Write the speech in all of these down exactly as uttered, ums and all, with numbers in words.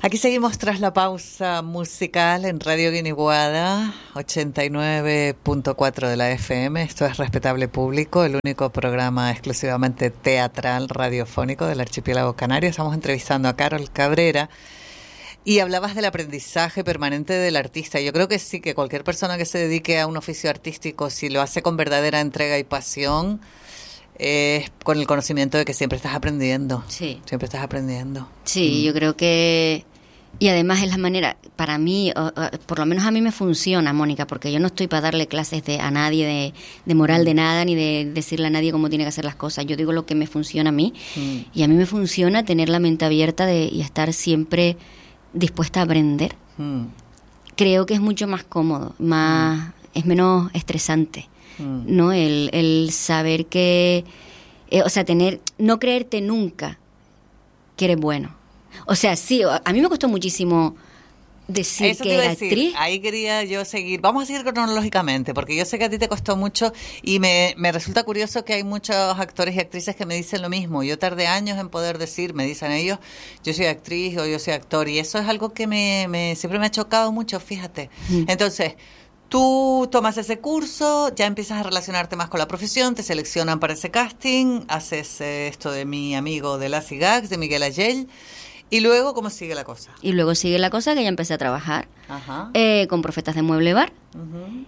Aquí seguimos tras la pausa musical en Radio Guiniguada, ochenta y nueve punto cuatro de la F M. Esto es Respetable Público, el único programa exclusivamente teatral radiofónico del archipiélago canario. Estamos entrevistando a Carol Cabrera y hablabas del aprendizaje permanente del artista. Yo creo que sí, que cualquier persona que se dedique a un oficio artístico, si lo hace con verdadera entrega y pasión, es eh, con el conocimiento de que siempre estás aprendiendo. Sí. Siempre estás aprendiendo. Sí, mm. yo creo que... Y además es la manera, para mí, o, o, por lo menos a mí me funciona, Mónica, porque yo no estoy para darle clases de, a nadie de, de moral de nada, ni de decirle a nadie cómo tiene que hacer las cosas. Yo digo lo que me funciona a mí. Mm. Y a mí me funciona tener la mente abierta de, y estar siempre dispuesta a aprender. Mm. Creo que es mucho más cómodo, más mm. es menos estresante, mm. ¿no? El, el saber que, eh, o sea, tener, no creerte nunca que eres bueno. O sea, sí, a mí me costó muchísimo decir Eso que te iba a era decir. actriz. Ahí quería yo seguir. Vamos a seguir cronológicamente, porque yo sé que a ti te costó mucho y me, me resulta curioso que hay muchos actores y actrices que me dicen lo mismo. Yo tardé años en poder decir, me dicen ellos, yo soy actriz o yo soy actor, y eso es algo que me, me siempre me ha chocado mucho, fíjate. Mm. Entonces, tú tomas ese curso, ya empiezas a relacionarte más con la profesión, te seleccionan para ese casting, haces eh, esto de mi amigo de Lassie Gags, de Miguel Ayel. ¿Y luego cómo sigue la cosa? Y luego sigue la cosa que ya empecé a trabajar Ajá. Eh, con Profetas de Mueble Bar. Uh-huh.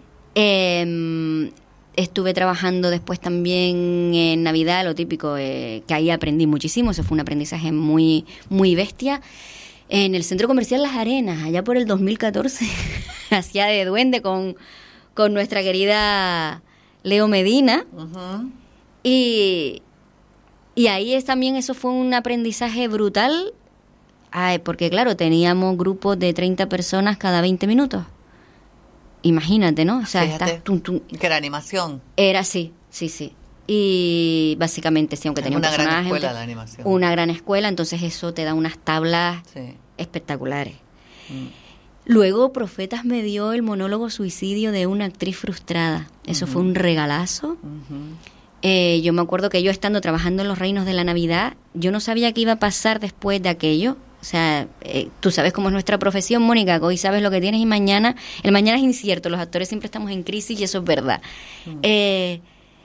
Eh, estuve trabajando después también en Navidad, lo típico, eh, que ahí aprendí muchísimo. Eso fue un aprendizaje muy, muy bestia. En el Centro Comercial Las Arenas, allá por el dos mil catorce, hacía de duende con, con nuestra querida Leo Medina. Uh-huh. Y, y ahí es también, eso fue un aprendizaje brutal. Ay, porque claro, teníamos grupos de treinta personas cada veinte minutos. Imagínate, ¿no? O sea, estás, tum, tum. Que era animación. Era así, sí, sí. Y básicamente, sí, aunque es tenía una un personaje... gran escuela la animación. Una gran escuela, entonces eso te da unas tablas sí. espectaculares. Mm. Luego, Profetas me dio el monólogo Suicidio de una actriz frustrada. Eso uh-huh. fue un regalazo. Uh-huh. Eh, yo me acuerdo que yo estando trabajando en los Reinos de la Navidad, yo no sabía qué iba a pasar después de aquello. O sea, eh, tú sabes cómo es nuestra profesión, Mónica, que hoy sabes lo que tienes y mañana, el mañana es incierto, los actores siempre estamos en crisis y eso es verdad. Mm. Eh,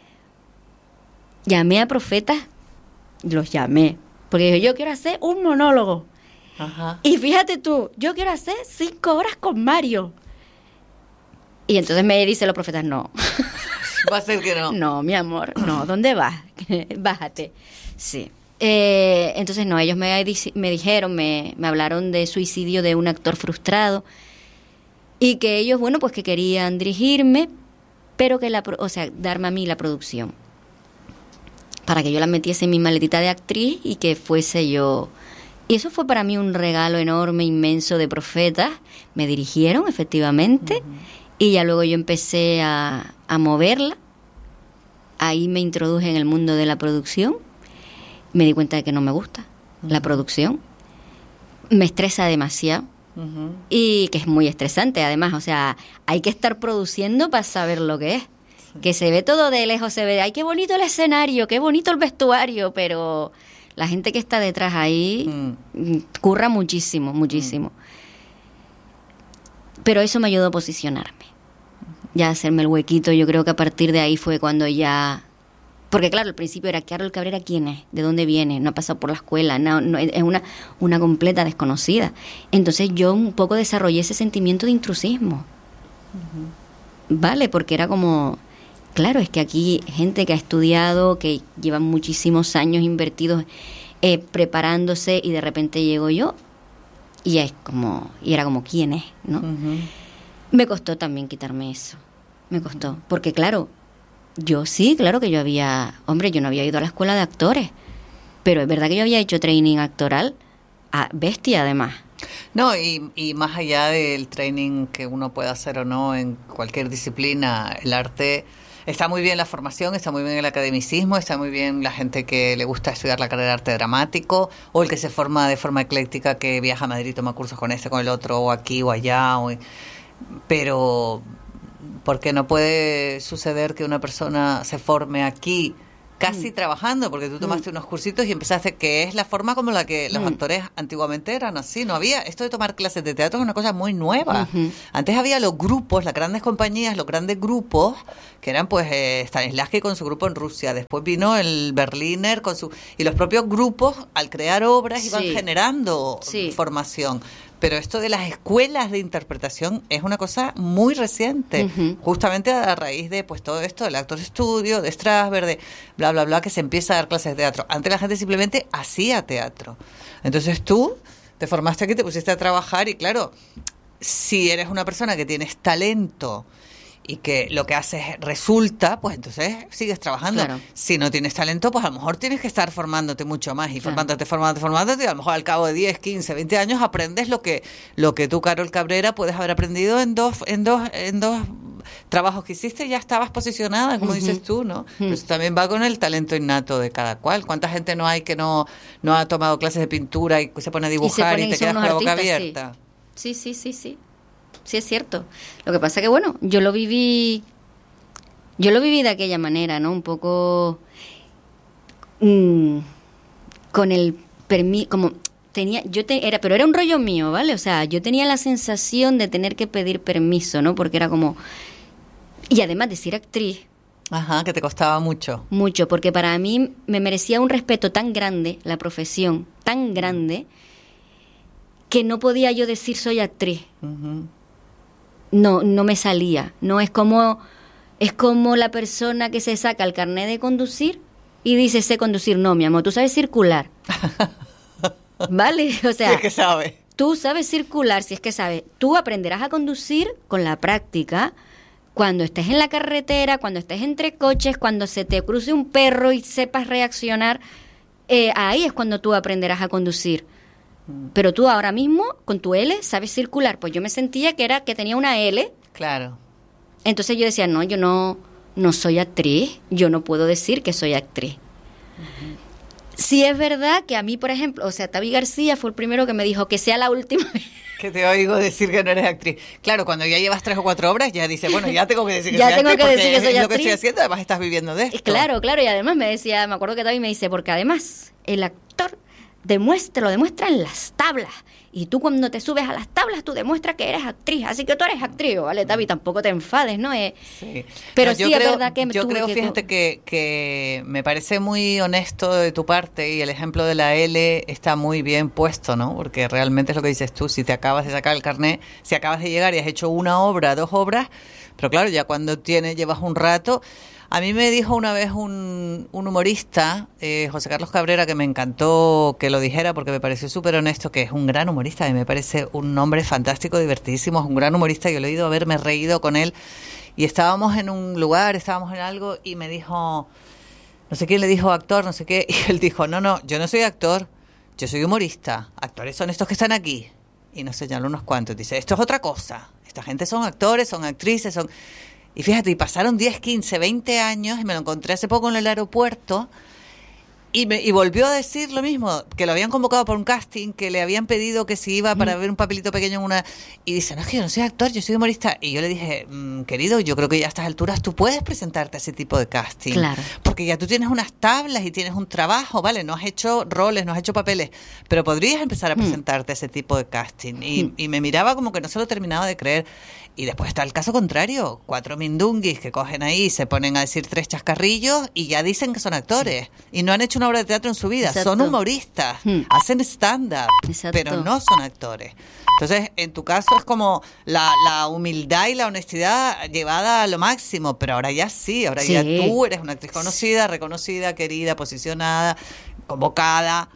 llamé a Profetas, los llamé, porque dije, yo quiero hacer un monólogo. Ajá. Y fíjate tú, yo quiero hacer cinco horas con Mario. Y entonces me dicen los Profetas, no. Va a ser que no. No, mi amor, no, ¿dónde vas? Bájate. Sí. Eh, entonces no, ellos me, me dijeron, me, me hablaron de Suicidio de un actor frustrado y que ellos, bueno, pues que querían dirigirme, pero que la, o sea, darme a mí la producción para que yo la metiese en mi maletita de actriz y que fuese yo. Y eso fue para mí un regalo enorme, inmenso de Profetas. Me dirigieron, efectivamente, uh-huh. y ya luego yo empecé a, a moverla. Ahí me introduje en el mundo de la producción. Me di cuenta de que no me gusta uh-huh. la producción. Me estresa demasiado uh-huh. y que es muy estresante además. O sea, hay que estar produciendo para saber lo que es. Sí. Que se ve todo de lejos, se ve, ay, qué bonito el escenario, qué bonito el vestuario, pero la gente que está detrás ahí uh-huh. curra muchísimo, muchísimo. Uh-huh. Pero eso me ayudó a posicionarme. Uh-huh. Ya hacerme el huequito, yo creo que a partir de ahí fue cuando ya... Porque claro, al principio era, Carol Cabrera, ¿quién es? ¿De dónde viene? No ha pasado por la escuela, no, no, es una, una completa desconocida. Entonces yo un poco desarrollé ese sentimiento de intrusismo. Uh-huh. ¿Vale? Porque era como, claro, es que aquí gente que ha estudiado, que llevan muchísimos años invertidos eh, preparándose y de repente llego yo y es como, y era como, ¿quién es? ¿No? Uh-huh. Me costó también quitarme eso. Me costó. Porque claro, yo sí, claro que yo había... Hombre, yo no había ido a la escuela de actores, pero es verdad que yo había hecho training actoral a bestia, además. No, y, y más allá del training que uno pueda hacer o no en cualquier disciplina, el arte... Está muy bien la formación, está muy bien el academicismo, está muy bien la gente que le gusta estudiar la carrera de arte dramático, o el que se forma de forma ecléctica, que viaja a Madrid y toma cursos con este, con el otro, o aquí o allá. O... Pero... porque no puede suceder que una persona se forme aquí casi mm. trabajando, porque tú tomaste mm. unos cursitos y empezaste, que es la forma como la que los mm. actores antiguamente eran así. No había, esto de tomar clases de teatro es una cosa muy nueva. Uh-huh. Antes había los grupos, las grandes compañías, los grandes grupos, que eran pues eh, Stanislavski con su grupo en Rusia, después vino el Berliner con su... Y los propios grupos, al crear obras, iban sí. generando sí. formación. Pero esto de las escuelas de interpretación es una cosa muy reciente, uh-huh. justamente a raíz de pues todo esto del Actors Studio, de Strasberg, de bla, bla, bla, que se empieza a dar clases de teatro. Antes la gente simplemente hacía teatro. Entonces tú te formaste aquí, te pusiste a trabajar y claro, si eres una persona que tienes talento y que lo que haces resulta, pues entonces sigues trabajando. Claro. Si no tienes talento, pues a lo mejor tienes que estar formándote mucho más y claro. formándote, formándote, formándote, y a lo mejor al cabo de diez, quince, veinte años aprendes lo que lo que tú, Carol Cabrera, puedes haber aprendido en dos en dos en dos trabajos que hiciste y ya estabas posicionada, como uh-huh. dices tú, ¿no? Uh-huh. Pero eso también va con el talento innato de cada cual. ¿Cuánta gente no hay que no no ha tomado clases de pintura y se pone a dibujar y, y te quedas con la boca abierta? Sí, sí, sí, sí. Sí, es cierto. Lo que pasa que, bueno, yo lo viví, yo lo viví de aquella manera, ¿no? Un poco mmm, con el permiso, como tenía, yo te, era, pero era un rollo mío, ¿vale? O sea, yo tenía la sensación de tener que pedir permiso, ¿no? Porque era como, y además de ser actriz. Ajá, que te costaba mucho. Mucho, porque para mí me merecía un respeto tan grande, la profesión, tan grande, que no podía yo decir soy actriz. Uh-huh. No, no me salía. No es como es como la persona que se saca el carnet de conducir y dice sé conducir. No, mi amor, tú sabes circular. ¿Vale? O sea, si es que sabe. Tú sabes circular, si es que sabes. Tú aprenderás a conducir con la práctica. Cuando estés en la carretera, cuando estés entre coches, cuando se te cruce un perro y sepas reaccionar, eh, ahí es cuando tú aprenderás a conducir. Pero tú ahora mismo, con tu L, sabes circular. Pues yo me sentía que era que tenía una L. Claro. Entonces yo decía, no, yo no, no soy actriz. Yo no puedo decir que soy actriz. Uh-huh. Sí es verdad que a mí, por ejemplo, o sea, Tavi García fue el primero que me dijo que sea la última vez. Que te oigo decir que no eres actriz. Claro, cuando ya llevas tres o cuatro obras, ya dices, bueno, ya tengo que decir que ya soy tengo actriz. Que decir que soy es actriz. Lo que estoy haciendo, además estás viviendo de esto. Claro, claro, y además me decía, me acuerdo que Tavi me dice, porque además el actor demuestra, lo demuestra en las tablas. Y tú cuando te subes a las tablas, tú demuestras que eres actriz. Así que tú eres actriz, ¿vale, Tavi? Tampoco te enfades, ¿no? Eh, sí. Pero no, sí creo, es verdad que... Yo creo, que fíjate, tú... que, que me parece muy honesto de tu parte y el ejemplo de la L está muy bien puesto, ¿no? Porque realmente es lo que dices tú. Si te acabas de sacar el carnet, si acabas de llegar y has hecho una obra, dos obras, pero claro, ya cuando tienes, llevas un rato... A mí me dijo una vez un, un humorista, eh, José Carlos Cabrera, que me encantó que lo dijera porque me pareció súper honesto, que es un gran humorista y me parece un hombre fantástico, divertidísimo, es un gran humorista. Yo lo he ido a haberme reído con él y estábamos en un lugar, estábamos en algo y me dijo, no sé quién le dijo actor, no sé qué, y él dijo, no, no, yo no soy actor, yo soy humorista, actores son estos que están aquí. Y nos señaló unos cuantos, dice, esto es otra cosa, esta gente son actores, son actrices, son... Y fíjate, y pasaron diez, quince, veinte años y me lo encontré hace poco en el aeropuerto y, me, y volvió a decir lo mismo, que lo habían convocado por un casting, que le habían pedido que si iba para ver un papelito pequeño en una... Y dice, no, es que yo no soy actor, yo soy humorista. Y yo le dije, mmm, querido, yo creo que ya a estas alturas tú puedes presentarte a ese tipo de casting. Claro. Porque ya tú tienes unas tablas y tienes un trabajo, ¿vale? No has hecho roles, no has hecho papeles, pero podrías empezar a presentarte mm. a ese tipo de casting. Y, mm. y me miraba como que no se lo terminaba de creer. Y después está el caso contrario, cuatro mindunguis que cogen ahí y se ponen a decir tres chascarrillos y ya dicen que son actores. Y no han hecho una obra de teatro en su vida, Exacto. son humoristas, hmm. hacen stand-up, pero no son actores. Entonces, en tu caso es como la, la humildad y la honestidad llevada a lo máximo, pero ahora ya sí, ahora sí. ya tú eres una actriz conocida, reconocida, querida, posicionada, convocada.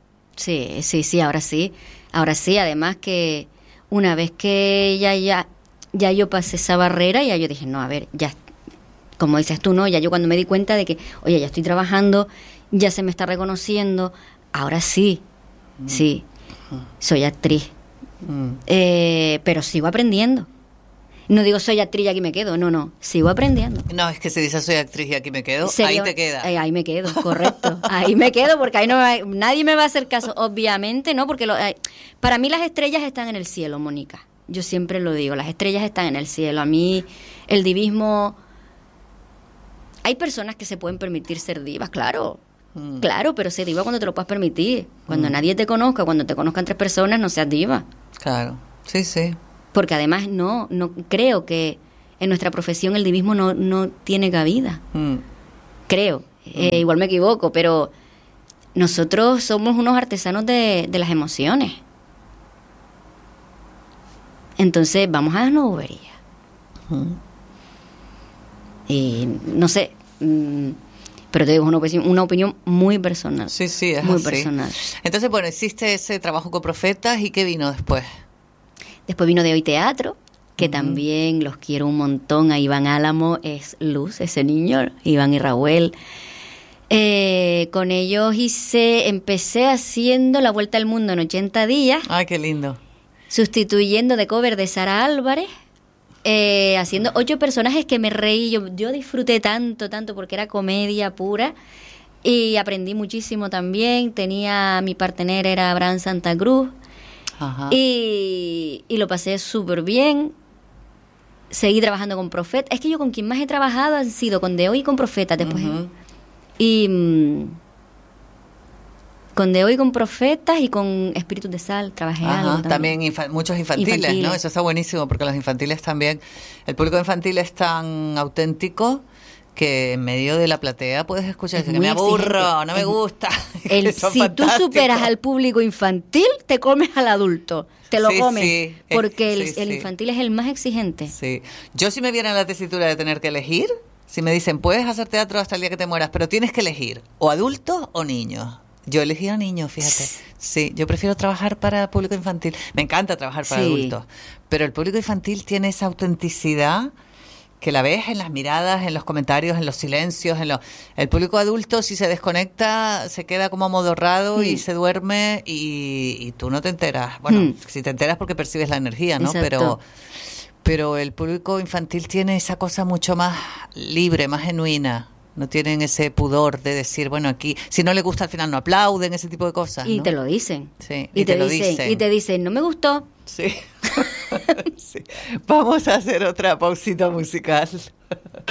Sí, sí, sí, ahora sí. Ahora sí, además que una vez que ya, ya, ya yo pasé esa barrera, ya yo dije, no, a ver, ya, como dices tú, ¿no? Ya yo cuando me di cuenta de que, oye, ya estoy trabajando, ya se me está reconociendo, ahora sí, mm. sí, soy actriz. Mm. Eh, pero sigo aprendiendo. No digo soy actriz y aquí me quedo, no, no, sigo aprendiendo. No, es que se dice soy actriz y aquí me quedo, ¿Serio? Ahí te queda. Eh, ahí me quedo, correcto, ahí me quedo porque ahí no hay, nadie me va a hacer caso, obviamente, ¿no? Porque lo, eh, para mí las estrellas están en el cielo, Mónica. Yo siempre lo digo, las estrellas están en el cielo. A mí el divismo Hay personas que se pueden permitir ser divas, claro. Mm. Claro, pero ser diva cuando te lo puedas permitir. Cuando mm. nadie te conozca, cuando te conozcan tres personas, no seas diva. Claro, sí, sí. Porque además no, no creo que en nuestra profesión el divismo no, no tiene cabida. Mm. Creo. Mm. Eh, igual me equivoco, pero nosotros somos unos artesanos de, de las emociones. Entonces, vamos a las no boberías. Mm. Y no sé, mmm, pero te digo, es una opinión, una opinión muy personal. Sí, sí, es muy así. personal. Entonces, bueno, hiciste ese trabajo con Profetas, ¿y qué vino después? Después vino De Hoy Teatro, que uh-huh. también los quiero un montón. A Iván Álamo es luz, ese niño, Iván y Raúl. Eh, con ellos hice, empecé haciendo La Vuelta al Mundo en ochenta días. ¡Ay, qué lindo! Sustituyendo de cover de Sara Álvarez. Eh, haciendo ocho personajes que me reí, yo, yo disfruté tanto, tanto porque era comedia pura y aprendí muchísimo también. Tenía, mi partener era Abraham Santa Cruz. Ajá. Y, y lo pasé súper bien. Seguí trabajando con Profetas. Es que yo con quien más he trabajado han sido con De Hoy y con Profetas después. Uh-huh. Y mmm, con De Hoy, con Profetas y con Espíritus de Sal trabajé Ajá, algo también, también infa- muchos infantiles, infantiles, ¿no? Eso está buenísimo porque los infantiles también, el público infantil es tan auténtico que en medio de la platea puedes escuchar que me aburro, no me gusta. El, si tú superas al público infantil, te comes al adulto, te lo sí, comes, sí, porque es, el, sí, el sí. infantil es el más exigente. Sí. Yo si me viera en la tesitura de tener que elegir, si me dicen, puedes hacer teatro hasta el día que te mueras, pero tienes que elegir o adultos o niños. Yo elegí a niños, fíjate. Sí, yo prefiero trabajar para público infantil. Me encanta trabajar para sí. adultos, pero el público infantil tiene esa autenticidad que la ves en las miradas, en los comentarios, en los silencios, en los... El público adulto, si se desconecta, se queda como amodorrado mm. y se duerme y, y tú no te enteras. Bueno, mm. si te enteras porque percibes la energía, ¿no? Exacto. Pero pero el público infantil tiene esa cosa mucho más libre, más genuina. No tienen ese pudor de decir, bueno, aquí, si no le gusta al final no aplauden, ese tipo de cosas. Y ¿no? te lo dicen. Sí, y, y te, te lo dicen, dicen. Y te dicen, no me gustó. Sí. sí. Vamos a hacer otra pausita musical.